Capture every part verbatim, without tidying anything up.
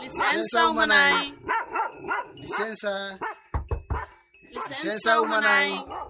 Licença umanai. Licença. Licença umanai.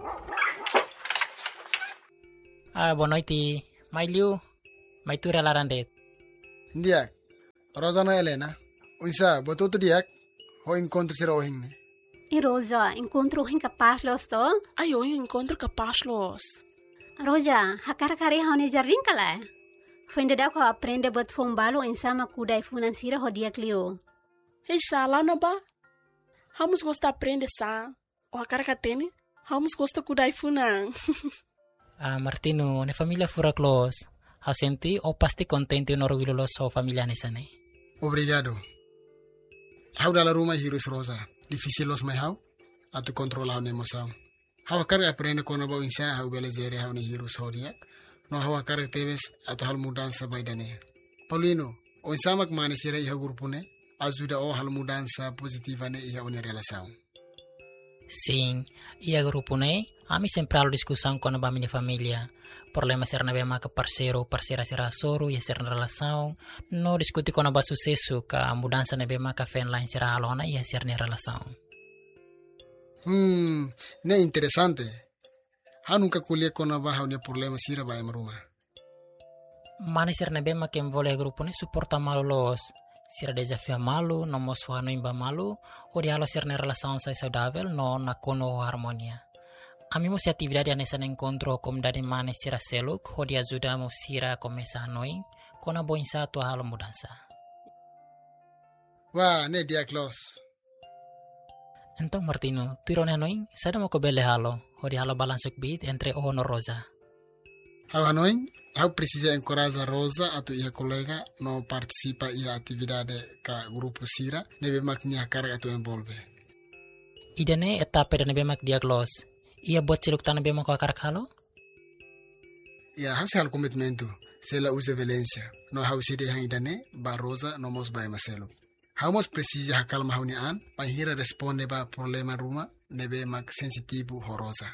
Ah, boa noite. Mai liu, mai tu relarandet. Ndiak. Rosa no Helena. Unsa, botou tu diak. Ho encontro ser ohing ne. E Rosa, encontro incapaz los to? Ai, eu encontro capaz los. Rosa, hakar-kari hone jarring kala. Fende da ko aprende buat fombalo insama kudai finansira ho dia clio. Hei, lá na ba? Vamos gostar aprender sa. O a cara que tem, vamos gostar kudai funang. Ah, Martino, ne família fura close. Hau senti o pasti contente no orgulho los so família nesane. Obrigado. Hau dala rumah hirus Rosa. Difícil los mai hau. Atu controlar ne emoção. Hau carga aprende kono ba insa hau belezere hau ne hirus ho diak. No hau carga tebes atu hal mudança baidane. Paulino, o insama kmane sira iha grupo ne. Ajuda o hal mudança positiva ne iha une relação. Sim, ia grupo ne, ami sempre halo discussão com a minha família. Problema ser na bema que parceiro ou parceira será soro e ser na relação. No discutir com a sucesso que a mudança na bema que fen lá será alona e ser na relação. Hmm, ne interessante. Ha nunca colhe com a barra ne problema sira ba em rumah. Mana ser na bema que envolve grupo ne suporta malo los. Sira desafio malu, no mosua no imba malu, o dialo ser na relação sai saudável, no na kono harmonia. Ami mo si atividade nessa encontro como dari mana sira seluk, ho dia ajuda mo sira começar noing, kona boin satu halo mudança. Wah, ne dia close. Então Martino, tu irone noing, sada mo ko bele halo, ho dia halo balansuk bit entre o no Rosa. Hau anoing, hau precisa encorajar Rosa atau ia colega no participa ia atividade ka grupo sira, nebe maknya carga atau envolve. Idane etapa dan nebe mak dia close. Ia buat celuk tanah bema ko akarak halo? Ya, hau hal komitmentu. Sela use Valencia. No hau sede hang idane, ba Rosa no mos ba maselu. Hau mos precisa hakal mahuni an, panghira responde ba problema ruma, nebe mak sensitivo ho Rosa.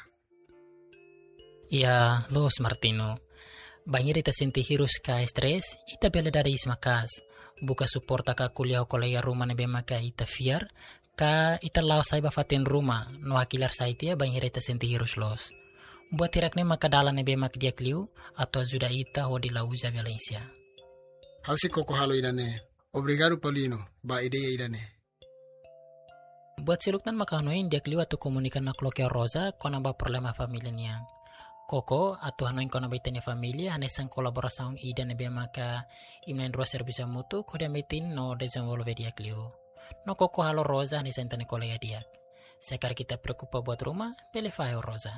Ia, los Martino. Bangir ita senti hirus ka stres, ita bela dari ismakas. Buka suporta ka kuliah o kolega rumah nebe maka ita fiar, ka ita lao sai bafatin rumah, no akilar sai tia bangir ita senti hirus los. Buat tirak ne maka dala nebe mak dia kliu, atau ajuda ita ho di lauza Valencia. Hau si koko halo idane. Obrigado Paulino, ba ideia idane. Buat siluknan maka hanoin dia kliu atau komunikan na kloke Rosa, kona ba problema familia niang. Koko atau hanoin kona baitanya familia anesan kolaborasaun ida nebe maka imnain roa servisa mutu kodia metin no desenvolve dia kliu. No koko halo Rosa anesan tane kolega dia. Sekar kita preocupa buat rumah, pele fayo Rosa.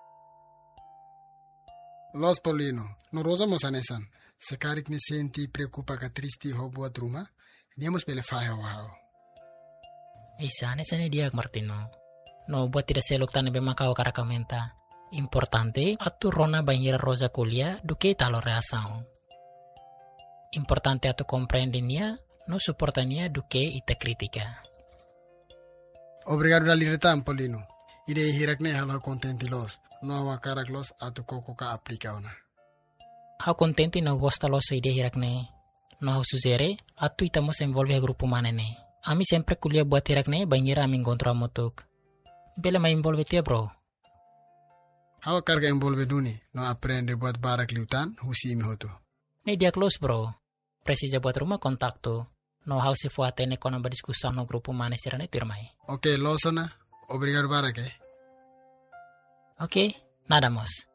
Los Paulino, no Rosa mos anesan. Sekarik ne senti preocupa ka tristi ho buat rumah, niamos pele fayo hao. Isa anesan dia Martino. No buat tidak selok tane be maka o karakamenta. Importante atu rona banhira Rosa kuliah duke talo reação. Importante atu compreendinia, no suportania duke ita kritika. Obrigado da liretan Paulino. Ide hirakne halo contenti los. No awa karak los atu koko ka aplika ona. Hau contenti no gosta los ide hirakne. No hau suzere atu ita mos envolve grupo manene. Ami sempre kuliah buat hirakne banhira ami encontro motuk. Bela mai envolve tia bro. Hau carga envolve duni, no aprende buat barak liutan, husi imi hotu. Ne dia close bro. Precisa buat rumah kontaktu. No hau si fuatene kona berdiskusa no grupo mane sirane turmai. Ok, losona. Obrigado barak eh. Ok, nada mos.